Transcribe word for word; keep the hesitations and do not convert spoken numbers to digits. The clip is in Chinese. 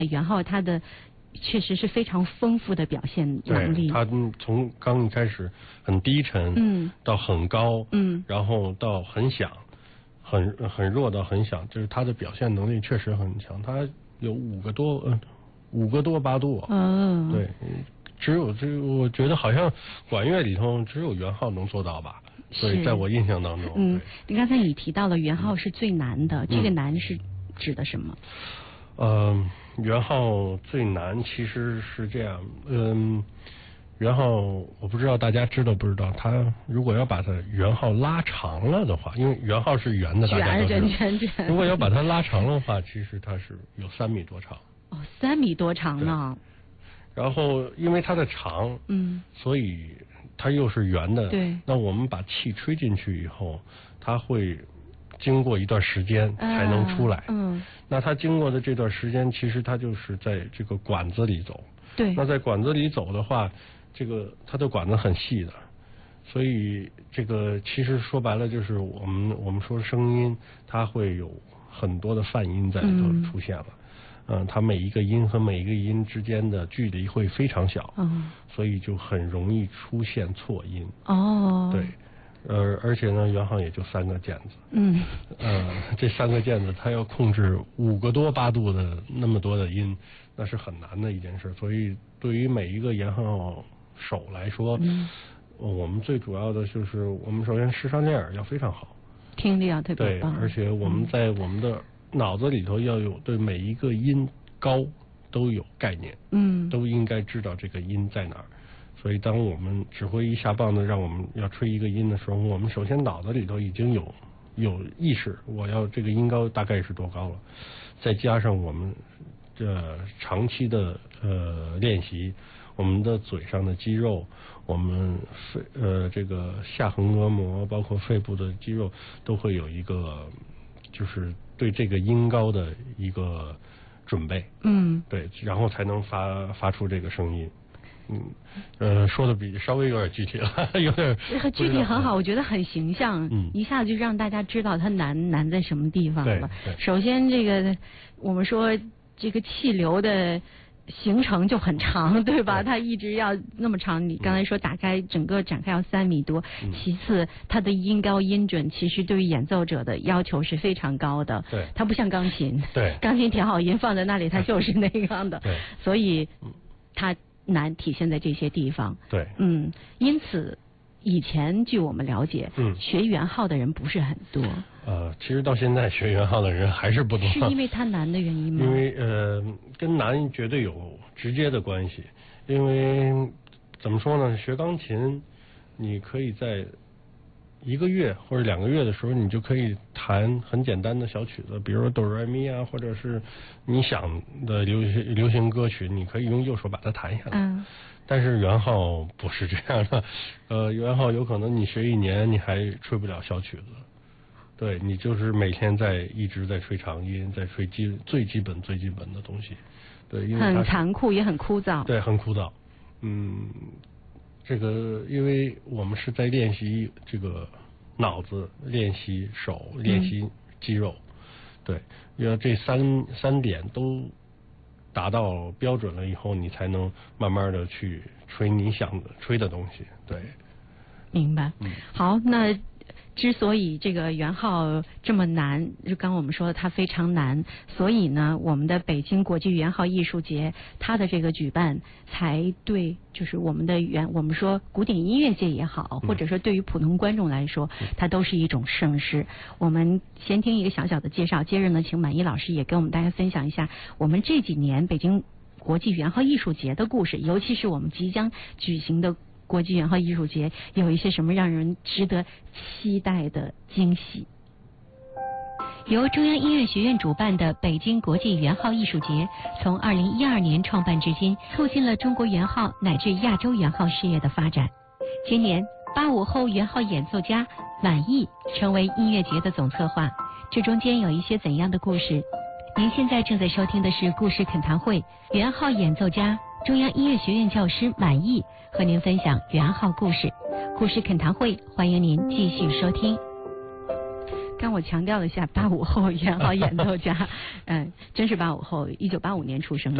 元昊他的确实是非常丰富的表现能力。 他从刚一开始很低沉，嗯，到很高，嗯，然后到很响，很很弱到很响，就是他的表现能力确实很强。他有五个多，嗯、呃，五个多八度，嗯、哦，对。只有这，我觉得好像管乐里头只有元昊能做到吧。所以在我印象当中， 嗯，你刚才你提到了元昊是最难的，嗯、这个难是指的什么？ 呃，元昊最难其实是这样，嗯，元昊我不知道大家知道不知道，他如果要把它元昊拉长了的话，因为元昊是圆的，大家都知道， 圆圆圆。 如果要把它拉长的话，其实它是有三米多长。 哦，三米多长呢？ 然后因为它的长，嗯，所以它又是圆的， 对。 那我们把气吹进去以后，它会经过一段时间才能出来，啊、嗯。那它经过的这段时间，其实它就是在这个管子里走， 对。 那在管子里走的话，这个它的管子很细的，所以这个其实说白了就是我们我们说声音，它会有很多的泛音在里头出现了。嗯嗯，它每一个音和每一个音之间的距离会非常小，哦、所以就很容易出现错音。 哦， 对，呃，而且呢，元昊也就三个键子，嗯，呃，这三个键子它要控制五个多八度的那么多的音，那是很难的一件事。所以对于每一个元昊手来说，嗯、我们最主要的就是我们首先视唱练耳要非常好， 听力要特别棒， 对，而且我们在我们的、嗯脑子里头要有对每一个音高都有概念，嗯，都应该知道这个音在哪儿。所以当我们指挥一下棒子让我们要吹一个音的时候，我们首先脑子里头已经有有意识，我要这个音高大概是多高了，再加上我们这长期的呃练习，我们的嘴上的肌肉，我们肺呃这个下横膈膜包括肺部的肌肉都会有一个就是对这个音高的一个准备，嗯，对，然后才能发发出这个声音。嗯，呃，说的比稍微有点具体了，有点具体很好，我觉得很形象，嗯，一下子就让大家知道它难难在什么地方了。首先，这个我们说这个气流的行程就很长，对吧？它一直要那么长。你刚才说打开整个展开要三米多。嗯、其次，它的音高音准其实对于演奏者的要求是非常高的。 对， 它不像钢琴。 对， 钢琴填好音放在那里，它就是那样的。 对， 所以它难体现在这些地方。 对， 嗯，因此以前据我们了解，嗯，学元昊的人不是很多。 呃，其实到现在学元昊的人还是不多。 是因为它难的原因吗？ 因为呃，跟难绝对有直接的关系。因为怎么说呢，学钢琴，你可以在一个月或者两个月的时候，你就可以弹很简单的小曲子，比如说哆来咪啊，或者是你想的流行流行歌曲，你可以用右手把它弹下来。嗯。但是元昊不是这样的，呃，元昊有可能你学一年你还吹不了小曲子，对，你就是每天在一直在吹长音，在吹基最基本最基本的东西，对，因为很残酷也很枯燥， 对，很枯燥，嗯，这个因为我们是在练习这个脑子，练习手，练习肌肉，嗯、对，要这三三点都达到标准了以后，你才能慢慢的去吹你想的吹的东西。对， 明白。嗯、好，那之所以这个元昊这么难，就刚我们说的它非常难，所以呢，我们的北京国际元昊艺术节它的这个举办才对，就是我们的元我们说古典音乐界也好，或者说对于普通观众来说，嗯、它都是一种盛事。我们先听一个小小的介绍，接着呢，请满意老师也跟我们大家分享一下我们这几年北京国际元昊艺术节的故事，尤其是我们即将举行的国际元昊艺术节有一些什么让人值得期待的惊喜。由中央音乐学院主办的北京国际元昊艺术节，从二零一二年创办至今，促进了中国元昊乃至亚洲元昊事业的发展。今年八五后元昊演奏家满意成为音乐节的总策划，这中间有一些怎样的故事？您现在正在收听的是故事恳谈会，元昊演奏家中央音乐学院教师满意和您分享元昊故事。故事恳谈会，欢迎您继续收听。 刚我强调了一下，八五后元好演奏家，嗯，真是八五后，一九八五年出生的。